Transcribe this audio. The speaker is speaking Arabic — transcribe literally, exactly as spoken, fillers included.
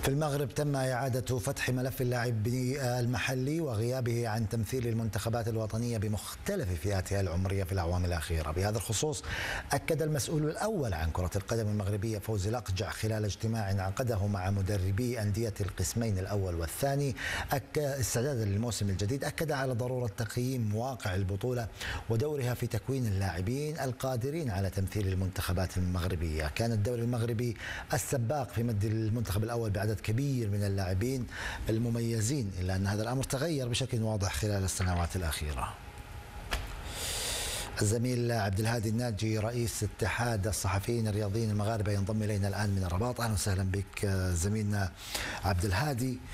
في المغرب تم إعادة فتح ملف اللاعب المحلي وغيابه عن تمثيل المنتخبات الوطنية بمختلف فئاتها العمرية في الأعوام الأخيرة. بهذا الخصوص أكد المسؤول الأول عن كرة القدم المغربية فوزي الأقجع خلال اجتماع عقده مع مدربي أندية القسمين الأول والثاني استعدادا للموسم الجديد، أكد على ضرورة تقييم واقع البطولة ودورها في تكوين اللاعبين القادرين على تمثيل المنتخبات المغربية. كان الدوري المغربي السباق في مد المنتخب الأول بعدد كبير من اللاعبين المميزين، إلا أن هذا الأمر تغير بشكل واضح خلال السنوات الأخيرة. الزميل عبد الهادي الناجي رئيس اتحاد الصحفيين الرياضيين المغاربة ينضم إلينا الآن من الرباط. أهلا وسهلا بك زميلنا عبد الهادي.